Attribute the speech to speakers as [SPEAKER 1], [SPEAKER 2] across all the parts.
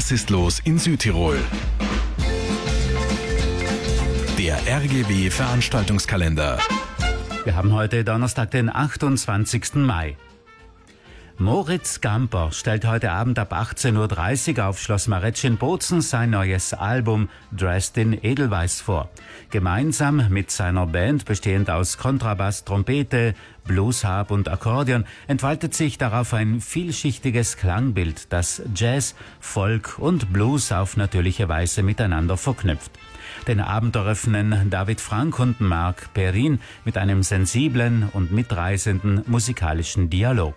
[SPEAKER 1] Was ist los in Südtirol? Der RGW Veranstaltungskalender.
[SPEAKER 2] Wir haben heute Donnerstag, den 28. Mai. Moritz Gamper stellt heute Abend ab 18:30 Uhr auf Schloss Maretsch in Bozen sein neues Album Dressed in Edelweiß vor. Gemeinsam mit seiner Band, bestehend aus Kontrabass, Trompete, Bluesharp und Akkordeon, entfaltet sich darauf ein vielschichtiges Klangbild, das Jazz, Folk und Blues auf natürliche Weise miteinander verknüpft. Den Abend eröffnen David Frank und Marc Perrin mit einem sensiblen und mitreißenden musikalischen Dialog.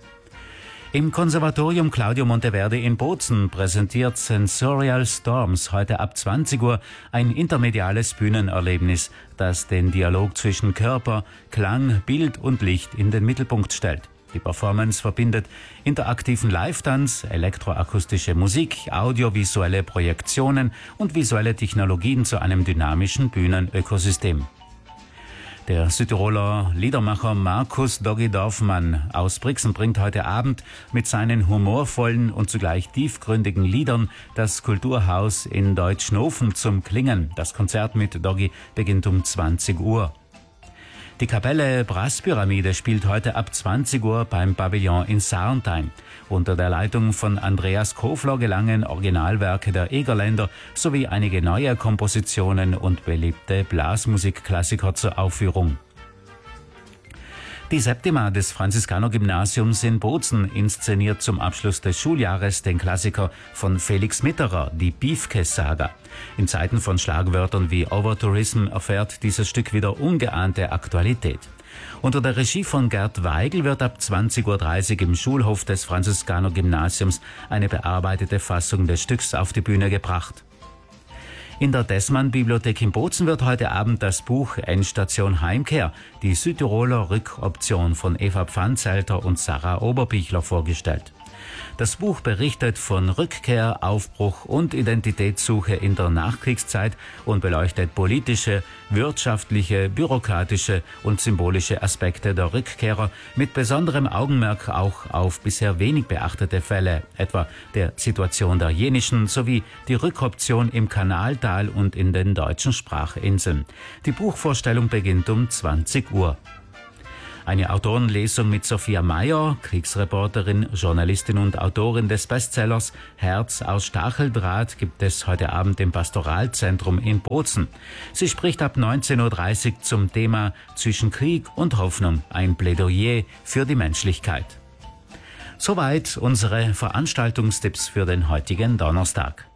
[SPEAKER 2] Im Konservatorium Claudio Monteverdi in Bozen präsentiert Sensorial Storms heute ab 20 Uhr ein intermediales Bühnenerlebnis, das den Dialog zwischen Körper, Klang, Bild und Licht in den Mittelpunkt stellt. Die Performance verbindet interaktiven Live-Tanz, elektroakustische Musik, audiovisuelle Projektionen und visuelle Technologien zu einem dynamischen Bühnenökosystem. Der Südtiroler Liedermacher Markus Doggy Dorfmann aus Brixen bringt heute Abend mit seinen humorvollen und zugleich tiefgründigen Liedern das Kulturhaus in Deutschnofen zum Klingen. Das Konzert mit Doggy beginnt um 20 Uhr. Die Kapelle Brasspyramide spielt heute ab 20 Uhr beim Pavillon in Sarnthein. Unter der Leitung von Andreas Kofler gelangen Originalwerke der Egerländer sowie einige neue Kompositionen und beliebte Blasmusikklassiker zur Aufführung. Die Septima des Franziskanergymnasiums in Bozen inszeniert zum Abschluss des Schuljahres den Klassiker von Felix Mitterer, die Piefke-Saga. In Zeiten von Schlagwörtern wie Overtourism erfährt dieses Stück wieder ungeahnte Aktualität. Unter der Regie von Gerd Weigel wird ab 20:30 Uhr im Schulhof des Franziskanergymnasiums eine bearbeitete Fassung des Stücks auf die Bühne gebracht. In der Dessmann-Bibliothek in Bozen wird heute Abend das Buch Endstation Heimkehr, die Südtiroler Rückoption von Eva Pfannzelter und Sarah Oberbichler vorgestellt. Das Buch berichtet von Rückkehr, Aufbruch und Identitätssuche in der Nachkriegszeit und beleuchtet politische, wirtschaftliche, bürokratische und symbolische Aspekte der Rückkehrer mit besonderem Augenmerk auch auf bisher wenig beachtete Fälle, etwa der Situation der Jenischen sowie die Rückoption im Kanaltal und in den deutschen Sprachinseln. Die Buchvorstellung beginnt um 20 Uhr. Eine Autorenlesung mit Sophia Meyer, Kriegsreporterin, Journalistin und Autorin des Bestsellers Herz aus Stacheldraht, gibt es heute Abend im Pastoralzentrum in Bozen. Sie spricht ab 19:30 Uhr zum Thema Zwischen Krieg und Hoffnung, ein Plädoyer für die Menschlichkeit. Soweit unsere Veranstaltungstipps für den heutigen Donnerstag.